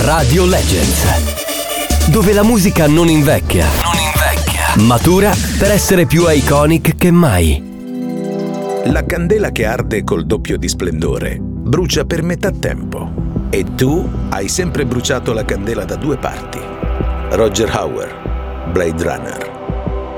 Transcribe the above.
Radio Legends, dove la musica non invecchia, matura per essere più iconic che mai. La candela che arde col doppio di splendore brucia per metà tempo e tu hai sempre bruciato la candela da due parti. Roger Hauer, Blade Runner.